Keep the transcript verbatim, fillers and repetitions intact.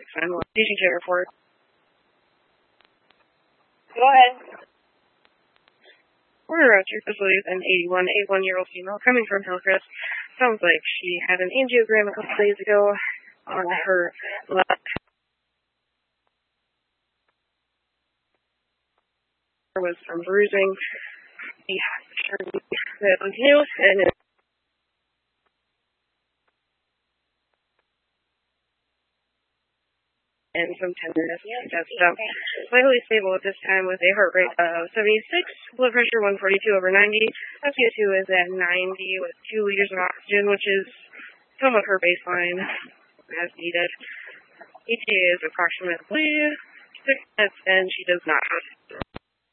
six nine one. D G J report. Go ahead. Order out your facility with an eighty-one, eighty-one-year-old female coming from Hillcrest. Sounds like she had an angiogram a couple days ago on her left. Was from bruising. Yeah, that was new, and it and some tenderness and stuff. So, slightly stable at this time with a heart rate of seventy-six, blood pressure one forty-two over ninety, F P O two is at ninety with two liters of oxygen, which is somewhat her baseline as needed. E T A is approximately six minutes, and she does not.